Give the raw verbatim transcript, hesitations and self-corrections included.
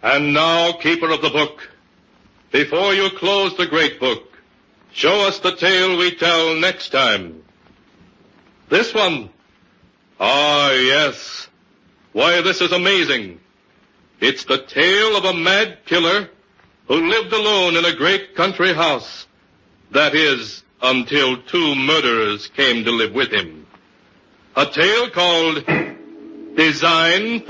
And now, keeper of the book, before you close the great book, show us the tale we tell next time. This one? Ah, yes. Why, this is amazing. It's the tale of a mad killer who lived alone in a great country house. That is, until two murderers came to live with him. A tale called Design